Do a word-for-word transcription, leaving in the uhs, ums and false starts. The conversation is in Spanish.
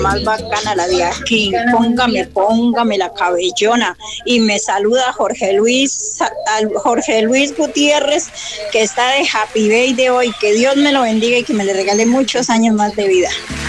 más bacana la de aquí. Póngame, póngame la cabellona. Y me saluda Jorge Luis, Jorge Luis Gutiérrez, que está de Happy Day de hoy. Que Dios me lo bendiga y que me le regale muchos años más de vida.